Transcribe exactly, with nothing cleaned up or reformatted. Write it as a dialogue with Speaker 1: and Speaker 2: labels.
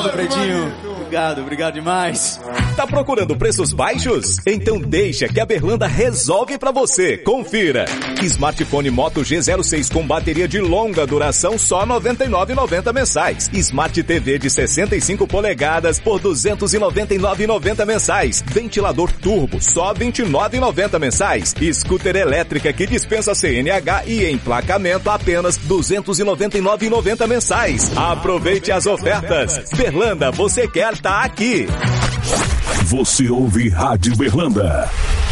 Speaker 1: Obrigado, Fredinho. Obrigado, obrigado demais.
Speaker 2: Tá procurando preços baixos? Então deixa que a Berlanda resolve pra você. Confira. Smartphone Moto G zero seis com bateria de longa duração só noventa e nove reais e noventa centavos mensais. Smart T V de sessenta e cinco polegadas por duzentos e noventa e nove reais e noventa centavos mensais. Ventilador turbo só vinte e nove reais e noventa centavos mensais. Scooter elétrica que dispensa C N H e emplacamento apenas duzentos e noventa e nove reais e noventa centavos mensais. Aproveite as ofertas. Berlanda, você quer tá aqui.
Speaker 3: Você ouve Rádio Berlanda.